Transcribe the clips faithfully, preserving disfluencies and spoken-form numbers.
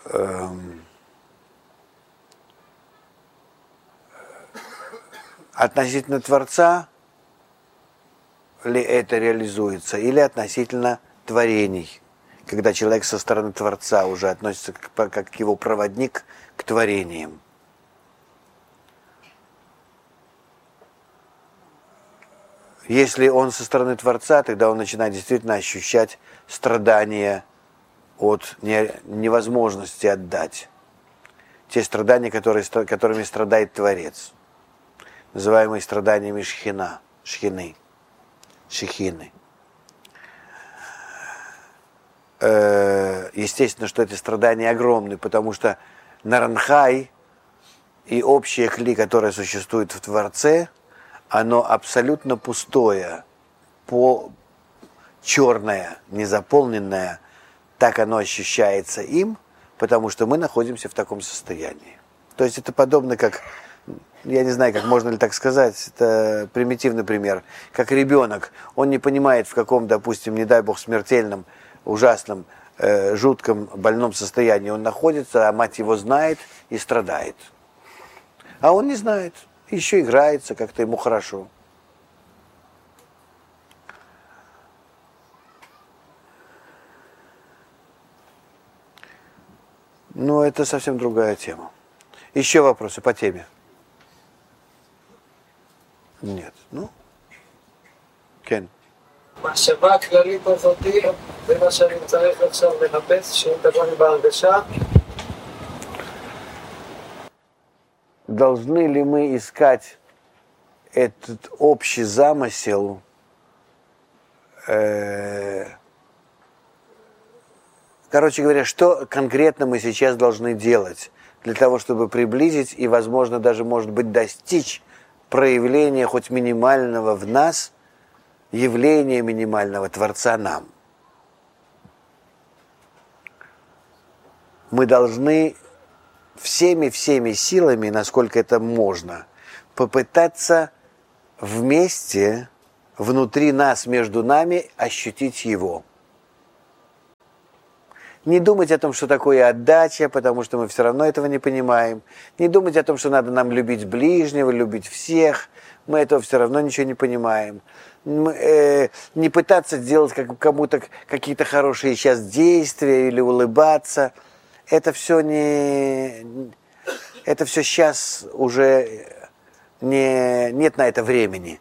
э, относительно Творца ли это реализуется, или относительно творений, когда человек со стороны Творца уже относится как, как его проводник к творениям. Если он со стороны Творца, тогда он начинает действительно ощущать страдания от невозможности отдать. Те страдания, которые, которыми страдает Творец, называемые страданиями шхина, шхины, шхины. Естественно, что эти страдания огромны, потому что Наранхай и общее кли, которое существует в Творце, оно абсолютно пустое, по черное, незаполненное, так оно ощущается им, потому что мы находимся в таком состоянии. То есть это подобно как, я не знаю, как можно ли так сказать, это примитивный пример, как ребенок, он не понимает, в каком, допустим, не дай бог, смертельном, ужасном, э, жутком, больном состоянии он находится, а мать его знает и страдает. А он не знает. Еще играется, как-то ему хорошо. Но это совсем другая тема. Еще вопросы по теме? Нет. Ну? Кен. מחשבה הכללית הזאתי, זה מה שאני צריך עכשיו לחפש, שאם תבואי בהרגשה. Должны ли мы искать этот общий замысел э, короче говоря, что конкретно мы сейчас должны делать для того, чтобы приблизить и, возможно, даже, может быть, достичь проявления хоть минимального в нас, явления минимального Творца нам. Мы должны всеми-всеми силами, насколько это можно, попытаться вместе, внутри нас, между нами, ощутить Его. Не думать о том, что такое отдача, потому что мы все равно этого не понимаем. Не думать о том, что надо нам любить ближнего, любить всех. Мы этого все равно ничего не понимаем. Мы, э, не пытаться делать как, кому-то какие-то хорошие сейчас действия или улыбаться. Это все не... Это все сейчас уже не, нет на это времени.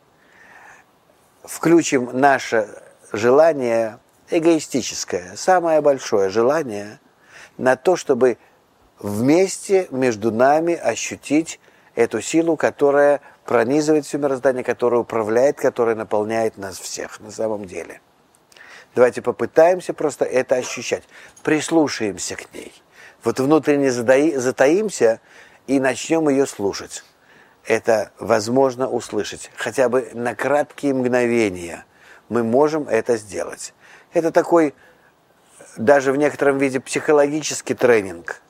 Включим наше желание эгоистическое, самое большое желание на то, чтобы вместе между нами ощутить эту силу, которая пронизывает все мироздание, которая управляет, которая наполняет нас всех на самом деле. Давайте попытаемся просто это ощущать. Прислушаемся к ней. Вот внутренне затаимся и начнем ее слушать. Это возможно услышать. Хотя бы на краткие мгновения мы можем это сделать. Это такой, даже в некотором виде, психологический тренинг.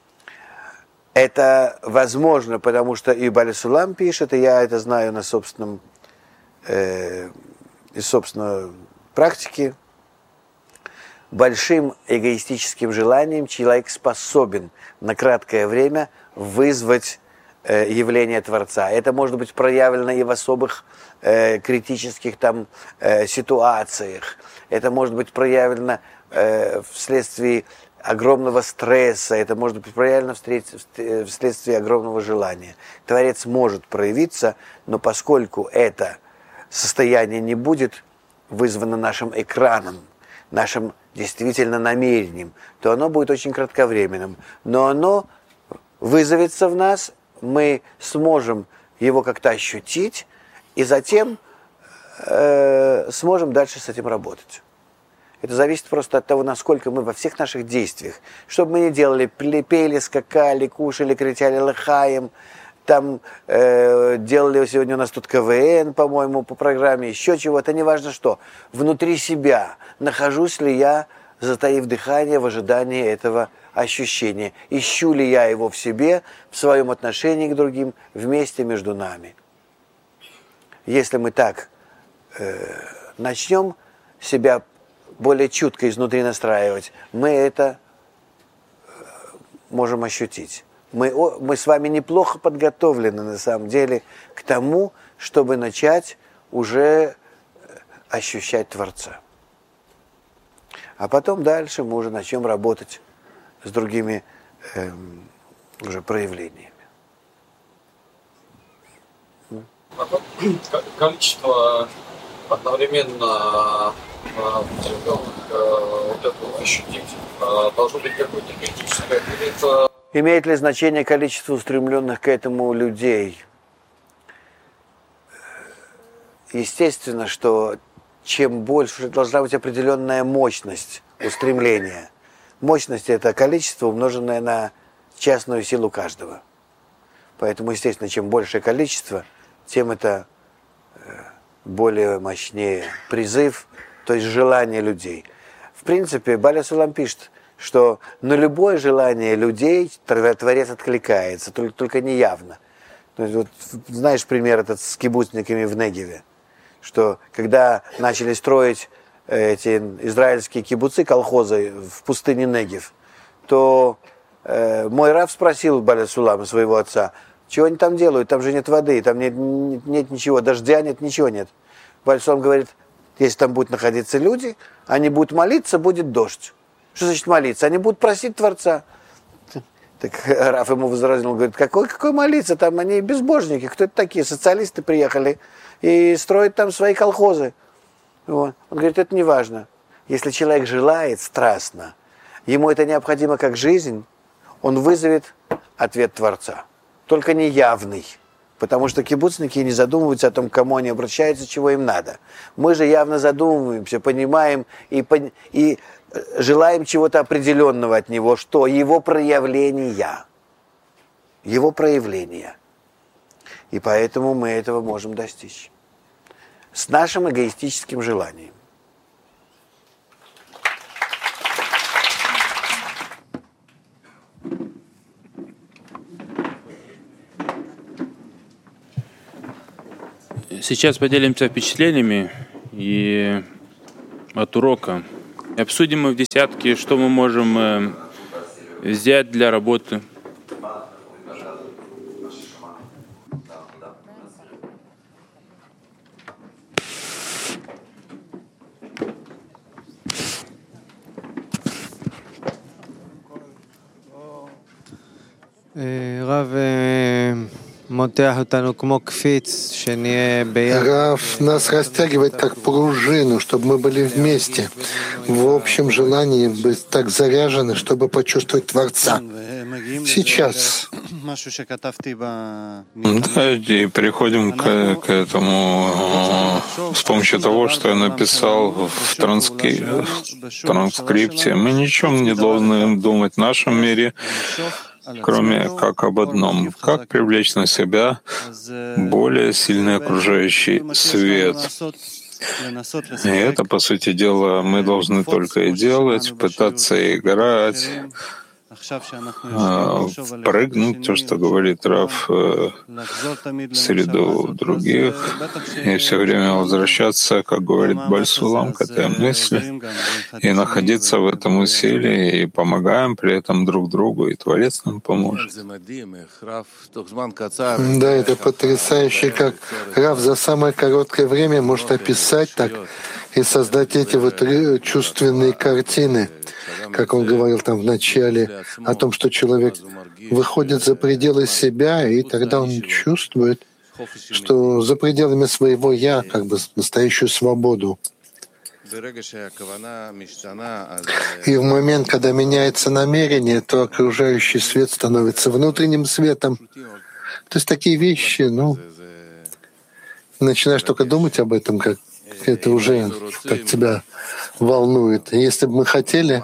Это возможно, потому что и Бааль Сулам пишет, и я это знаю на собственном, э, из собственной практики. Большим эгоистическим желанием человек способен на краткое время вызвать э, явление Творца. Это может быть проявлено и в особых э, критических там, э, ситуациях. Это может быть проявлено э, вследствие огромного стресса, это может быть проявлено вследствие огромного желания. Творец может проявиться, но поскольку это состояние не будет вызвано нашим экраном, нашим действительно намерением, то оно будет очень кратковременным. Но оно вызовется в нас, мы сможем его как-то ощутить, и затем э, сможем дальше с этим работать. Это зависит просто от того, насколько мы во всех наших действиях, что бы мы ни делали, пели, скакали, кушали, кричали лыхаем, там э, делали сегодня у нас тут ка вэ эн, по-моему, по программе, еще чего-то, неважно что, внутри себя, нахожусь ли я, затаив дыхание в ожидании этого ощущения, ищу ли я его в себе, в своем отношении к другим, вместе между нами. Если мы так э, начнем себя более чутко изнутри настраивать, мы это можем ощутить. Мы, мы с вами неплохо подготовлены на самом деле к тому, чтобы начать уже ощущать Творца. А потом дальше мы уже начнем работать с другими эм, уже проявлениями. Количество одновременно вот это ощутить должно быть какое-то критическое, или это... Имеет ли значение количество устремленных к этому людей? Естественно, что чем больше, должна быть определенная мощность устремления. Мощность – это количество, умноженное на частную силу каждого. Поэтому, естественно, чем большее количество, тем это более мощнее призыв, то есть желание людей. В принципе, Баля Сулам пишет, что на любое желание людей Творец откликается, только, только не явно. То есть, вот, знаешь пример этот с кибуцниками в Негеве, что когда начали строить эти израильские кибуцы, колхозы в пустыне Негев, то э, мой рав спросил Баля Сулама, своего отца, чего они там делают, там же нет воды, там нет, нет, нет ничего, дождя нет, ничего нет. Баля Сулам говорит, если там будут находиться люди, они будут молиться, будет дождь. Что значит молиться? Они будут просить Творца. Так Раф ему возразил, он говорит, какой, какой молиться? Там они безбожники, кто это такие? Социалисты приехали и строят там свои колхозы. Вот. Он говорит, это не важно. Если человек желает страстно, ему это необходимо как жизнь, он вызовет ответ Творца. Только не явный. Потому что кибуцники не задумываются о том, к кому они обращаются, чего им надо. Мы же явно задумываемся, понимаем и, и желаем чего-то определенного от него, что его проявления. Его проявления. И поэтому мы этого можем достичь. С нашим эгоистическим желанием. Сейчас поделимся впечатлениями и от урока. И обсудим мы в десятке, что мы можем взять для работы. Рав нас растягивает как пружину, чтобы мы были вместе, в общем желании быть так заряжены, чтобы почувствовать Творца. Сейчас. Да, и переходим к, к этому с помощью того, что я написал в, транскри... в транскрипте. Мы ни о чем не должны думать в нашем мире, кроме как об одном, как привлечь на себя более сильный окружающий свет. И это, по сути дела, мы должны только и делать, пытаться играть, прыгнуть, то, что говорит Рав, среду других, и все время возвращаться, как говорит Баль Сулам, к этой мысли, и находиться в этом усилии, и помогаем при этом друг другу, и Творец нам поможет. Да, это потрясающе, как Рав за самое короткое время может описать так и создать эти вот чувственные картины, как он говорил там в начале, о том, что человек выходит за пределы себя, и тогда он чувствует, что за пределами своего «я» как бы настоящую свободу. И в момент, когда меняется намерение, то окружающий свет становится внутренним светом. То есть такие вещи, ну, начинаешь только думать об этом, как это уже как тебя волнует. Если бы мы хотели,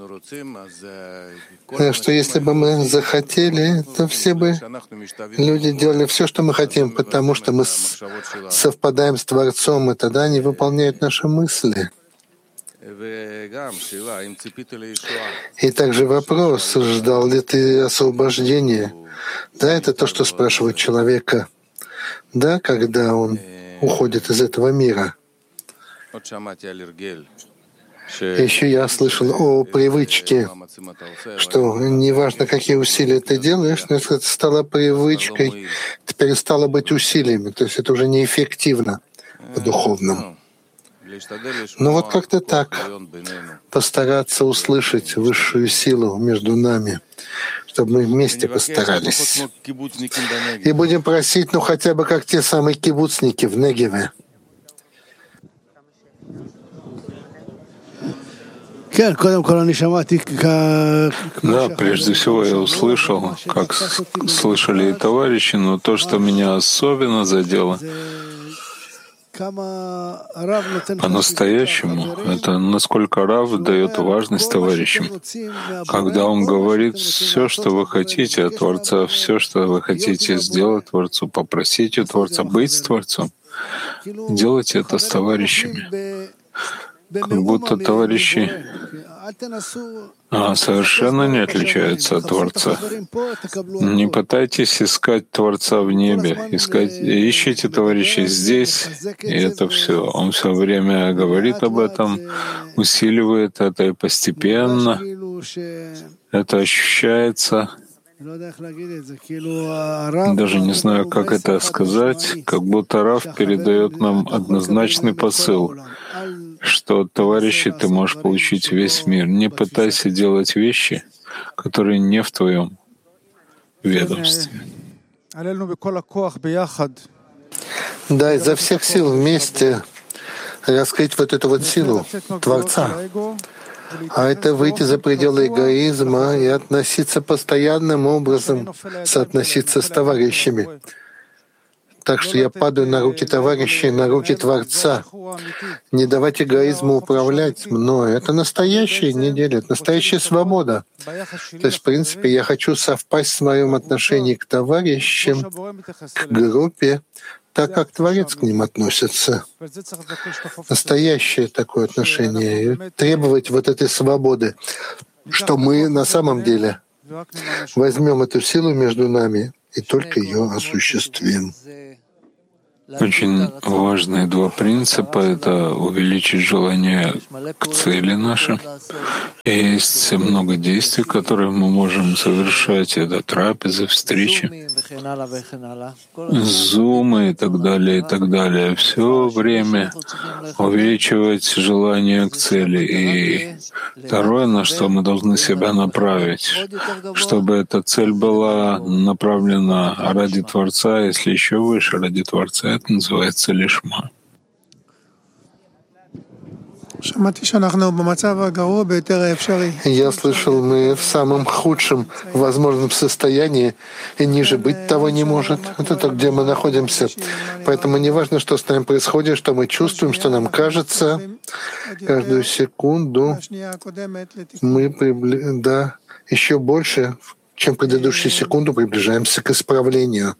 что если бы мы захотели, то все бы люди делали все, что мы хотим, потому что мы совпадаем с Творцом, и тогда они выполняют наши мысли. И также вопрос, ждал ли ты освобождения? Да, это то, что спрашивает человека, да, когда он уходит из этого мира. Еще я слышал о привычке, что неважно, какие усилия ты делаешь, но это стало привычкой, теперь стало быть усилиями, то есть это уже неэффективно по-духовному. Но вот как-то так, постараться услышать высшую силу между нами, чтобы мы вместе постарались. И будем просить, ну хотя бы как те самые кибуцники в Негеве. Да, прежде всего я услышал, как слышали и товарищи, но то, что меня особенно задело, по-настоящему, это насколько Рав дает важность товарищам. Когда он говорит все, что вы хотите от Творца, все, что вы хотите сделать Творцу, попросить у Творца быть с Творцом, делайте это с товарищами. Как будто товарищи а, совершенно не отличаются от Творца. Не пытайтесь искать Творца в небе, искать, ищите товарищей здесь, и это все. Он все время говорит об этом, усиливает это, и постепенно это ощущается. Даже не знаю, как это сказать, как будто Рав передает нам однозначный посыл, что от товарищей ты можешь получить весь мир. Не пытайся делать вещи, которые не в твоем ведомстве. Да, изо всех сил вместе раскрыть вот эту вот силу Творца. А это выйти за пределы эгоизма и относиться постоянным образом, соотноситься с товарищами. Так что я падаю на руки товарищей, на руки Творца. Не давать эгоизму управлять мной. Это настоящая неделя, это настоящая свобода. То есть, в принципе, я хочу совпасть в моем отношении к товарищам, к группе, так как Творец к ним относится. Настоящее такое отношение. И требовать вот этой свободы, что мы на самом деле возьмем эту силу между нами и только ее осуществим. Очень важные два принципа — это увеличить желание к цели нашей. И есть много действий, которые мы можем совершать. Это трапезы, встречи, зумы и так далее, и так далее. Все время увеличивать желание к цели. И второе, на что мы должны себя направить, чтобы эта цель была направлена ради Творца, если еще выше ради Творца. Это называется лишма. Я слышал, мы в самом худшем возможном состоянии, и ниже быть того не может. Это то, где мы находимся. Поэтому не важно, что с нами происходит, что мы чувствуем, что нам кажется. Каждую секунду мы прибли... да, еще больше, чем предыдущую секунду, приближаемся к исправлению.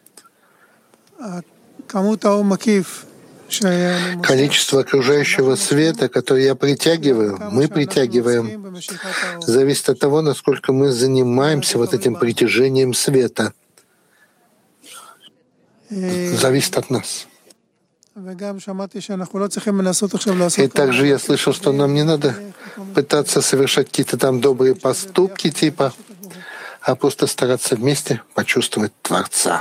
Количество окружающего света, которое я притягиваю, мы притягиваем, зависит от того, насколько мы занимаемся вот этим притяжением света. Зависит от нас. И также я слышал, что нам не надо пытаться совершать какие-то там добрые поступки, типа, а просто стараться вместе почувствовать Творца.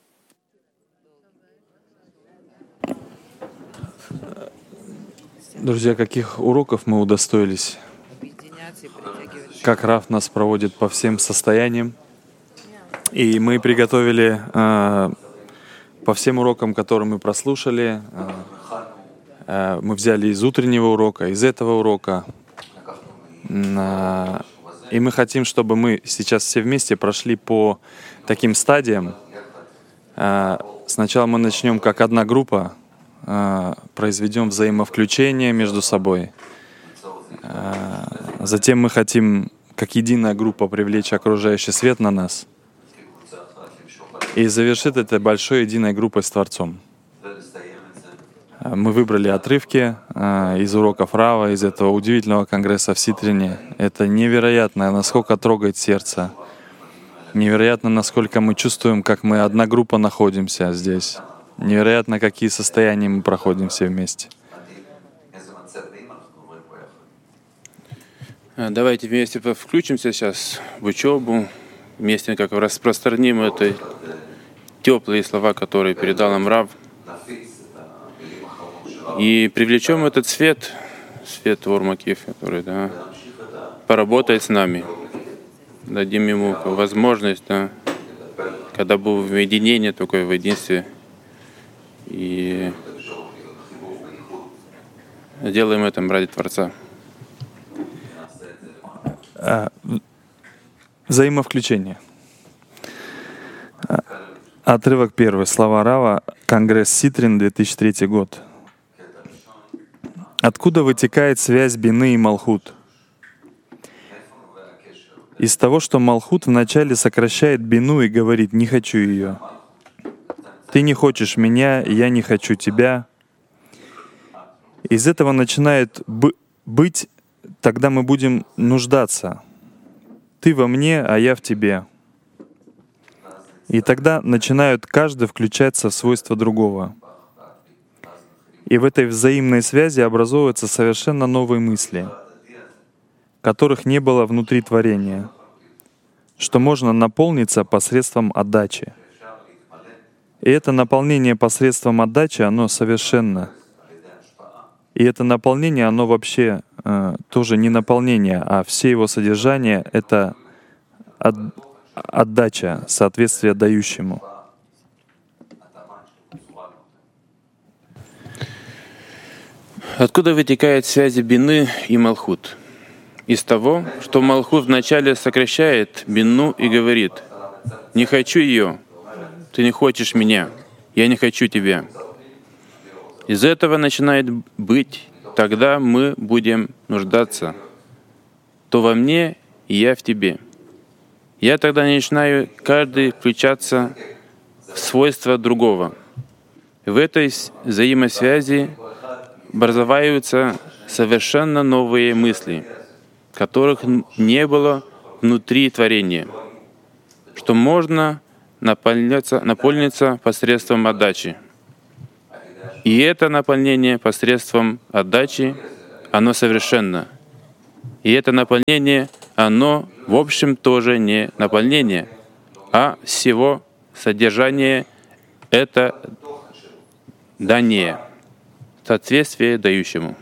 Друзья, каких уроков мы удостоились? Как Рав нас проводит по всем состояниям. И мы приготовили э, по всем урокам, которые мы прослушали, э, э, мы взяли из утреннего урока, из этого урока. Э, и мы хотим, чтобы мы сейчас все вместе прошли по таким стадиям. Э, сначала мы начнем как одна группа, произведем взаимовключение между собой. Затем мы хотим, как единая группа, привлечь окружающий свет на нас и завершить это большой единой группой с Творцом. Мы выбрали отрывки из уроков Рава, из этого удивительного конгресса в Ситрине. Это невероятно, насколько трогает сердце. Невероятно, насколько мы чувствуем, как мы одна группа находимся здесь. Невероятно, какие состояния мы проходим все вместе. Давайте вместе включимся сейчас в учебу, вместе как распространим это теплые слова, которые передал нам Рав, и привлечем этот свет, свет Ор Макиф, который, да, поработает с нами, дадим ему возможность, да, когда был в единении, такое в единстве, и делаем это ради Творца. Взаимовключение. Отрывок первый. Слова Рава. Конгресс Ситрин, две тысячи третий год. Откуда вытекает связь бины и малхут? Из того, что малхут вначале сокращает бину и говорит: «Не хочу ее». «Ты не хочешь меня, я не хочу тебя». Из этого начинает б- быть, тогда мы будем нуждаться. Ты во мне, а я в тебе. И тогда начинают каждый включаться в свойства другого. И в этой взаимной связи образовываются совершенно новые мысли, которых не было внутри творения, что можно наполниться посредством отдачи. И это наполнение посредством отдачи, оно совершенно. И это наполнение, оно вообще э, тоже не наполнение, а все его содержание — это от, отдача, соответствие дающему. Откуда вытекает связь бины и малхут? Из того, что малхут вначале сокращает бину и говорит: «Не хочу ее, ты не хочешь меня, я не хочу тебя». Из этого начинает быть, тогда мы будем нуждаться. То во мне, и я в тебе. Я тогда начинаю каждый включаться в свойства другого. В этой взаимосвязи образовываются совершенно новые мысли, которых не было внутри творения, что можно наполниться, наполниться посредством отдачи. И это наполнение посредством отдачи, оно совершенно. И это наполнение, оно в общем тоже не наполнение, а всего содержание — это дание, соответствие дающему.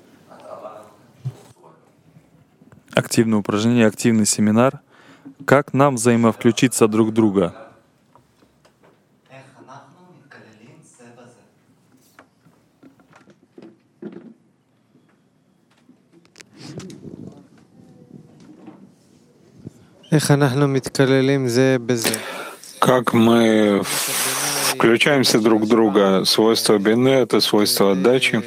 Активное упражнение, активный семинар. Как нам взаимовключиться друг в друга? Как мы включаемся друг в друга? Свойство бины — это свойство отдачи.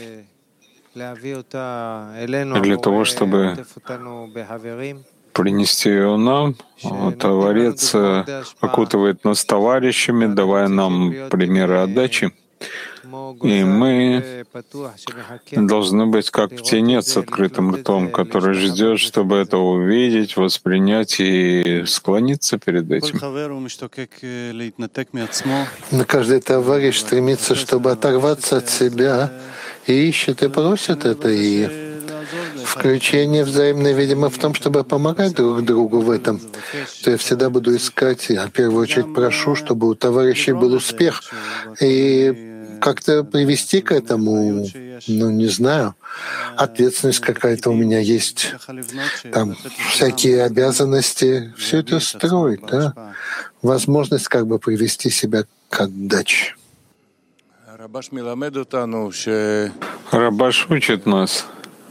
Для того, чтобы принести ее нам, Творец окутывает нас товарищами, давая нам примеры отдачи. И мы должны быть как птенец с открытым ртом, который ждет, чтобы это увидеть, воспринять и склониться перед этим. Но каждый товарищ стремится, чтобы оторваться от себя, и ищет и просит это, и включение взаимное, видимо, в том, чтобы помогать друг другу в этом. То я всегда буду искать, я в первую очередь прошу, чтобы у товарищей был успех, и как-то привести к этому, ну, не знаю, ответственность какая-то у меня есть, там всякие обязанности, все это строить, да, возможность как бы привести себя к отдаче. Рабаш учит нас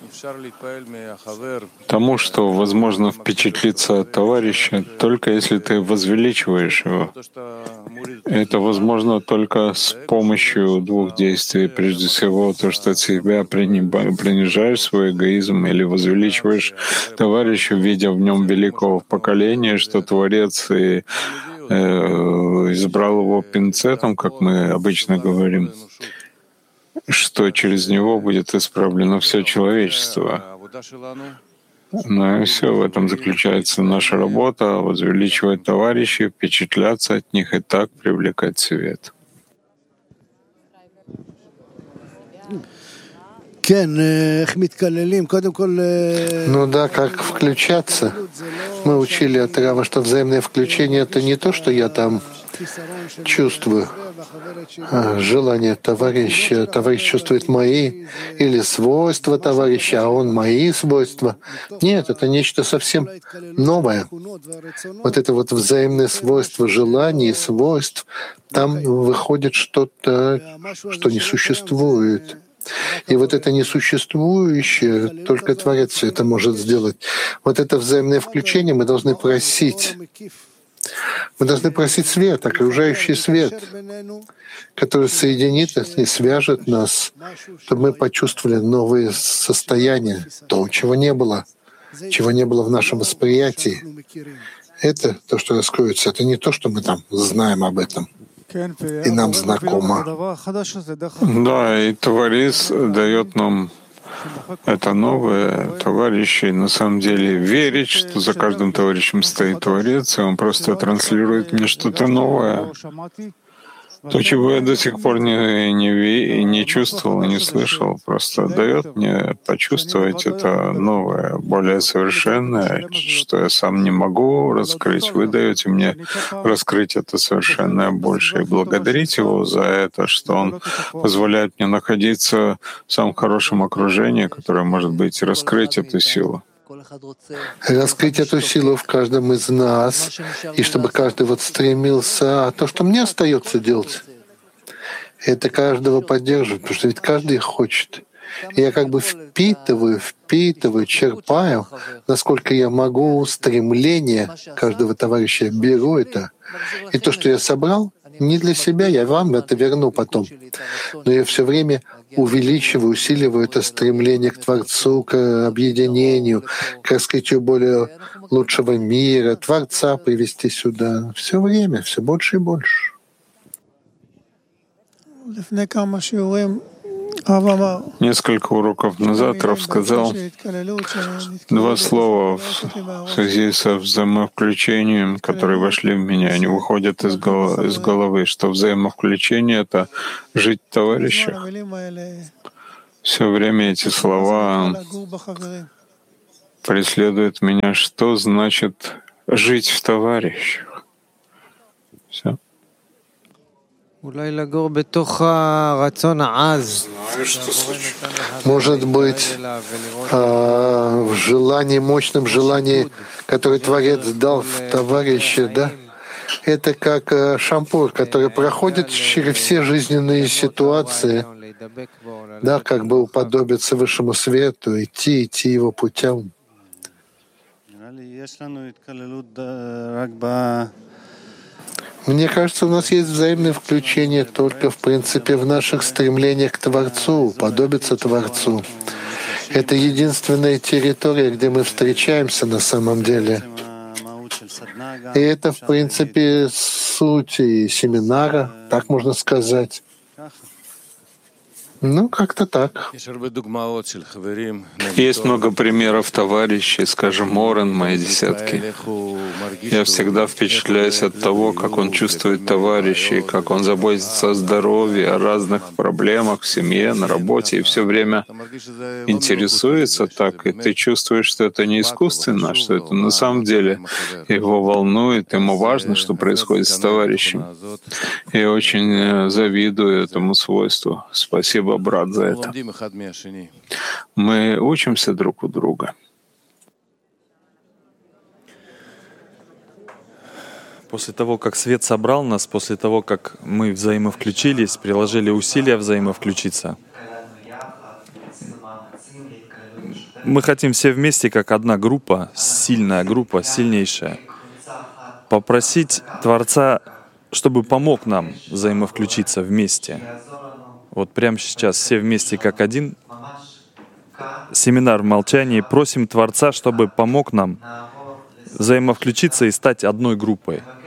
тому, что возможно впечатлиться от товарища, только если ты возвеличиваешь его. Это возможно только с помощью двух действий. Прежде всего, то, что себя принижаешь, свой эгоизм, или возвеличиваешь товарища, видя в нем великого поколения, что Творец и, э, избрал его пинцетом, как мы обычно говорим, что через него будет исправлено все человечество. Ну и все, в этом заключается наша работа — возвеличивать товарищей, впечатляться от них и так привлекать свет. Ну да, как включаться. Мы учили от Рава, что взаимное включение — это не то, что я там чувствую а, желание товарища, товарищ чувствует мои, или свойства товарища, а он мои свойства. Нет, это нечто совсем новое. Вот это вот взаимное свойство желаний и свойств, там выходит что-то, что не существует. И вот это несуществующее, только Творец это может сделать. Вот это взаимное включение мы должны просить. Мы должны просить свет, окружающий свет, который соединит нас и свяжет нас, чтобы мы почувствовали новые состояния, то, чего не было, чего не было в нашем восприятии. Это то, что раскроется. Это не то, что мы там знаем об этом, и нам знакомо. Да, и Творец дает нам это новое, товарищи, на самом деле верить, что за каждым товарищем стоит Творец, и он просто транслирует мне что-то новое. То, чего я до сих пор не, не, не чувствовал и не слышал, просто дает мне почувствовать это новое, более совершенное, что я сам не могу раскрыть. Вы даете мне раскрыть это совершенное больше и благодарить Его за это, что Он позволяет мне находиться в самом хорошем окружении, которое может быть, и раскрыть эту силу. Раскрыть эту силу в каждом из нас, и чтобы каждый вот стремился, а то, что мне остается делать, это каждого поддерживать, потому что ведь каждый хочет. И я как бы впитываю, впитываю, черпаю, насколько я могу, стремление каждого товарища, беру это. И то, что я собрал, не для себя, я вам это верну потом. Но я все время увеличиваю, усиливаю это стремление к Творцу, к объединению, к раскрытию более лучшего мира, Творца привести сюда. Все время, все больше и больше. Несколько уроков назад Рав сказал два слова в связи со взаимовключением, которые вошли в меня. Они выходят из, гол- из головы, что взаимовключение — это жить в товарищах. Все время эти слова преследуют меня. Что значит жить в товарищах? Все. Может быть, а, в желании, мощном желании, которое Творец дал в товарище, да? Это как а, шампур, который проходит через все жизненные ситуации, да, как бы уподобиться высшему свету, идти, идти его путем. Мне кажется, у нас есть взаимное включение только, в принципе, в наших стремлениях к Творцу, подобиться Творцу. Это единственная территория, где мы встречаемся на самом деле. И это, в принципе, суть и семинара, так можно сказать. Ну, как-то так. Есть много примеров товарищей, скажем, Орен, мои десятки. Я всегда впечатляюсь от того, как он чувствует товарищей, как он заботится о здоровье, о разных проблемах в семье, на работе, и все время интересуется так, и ты чувствуешь, что это не искусственно, что это на самом деле его волнует, ему важно, что происходит с товарищем. Я очень завидую этому свойству. Спасибо, брат, за это. Мы учимся друг у друга. После того, как свет собрал нас, после того, как мы взаимовключились, приложили усилия взаимовключиться, мы хотим все вместе, как одна группа, сильная группа, сильнейшая, попросить Творца, чтобы помог нам взаимовключиться вместе. Вот прямо сейчас все вместе как один. Семинар в молчании. Просим Творца, чтобы помог нам взаимовключиться и стать одной группой.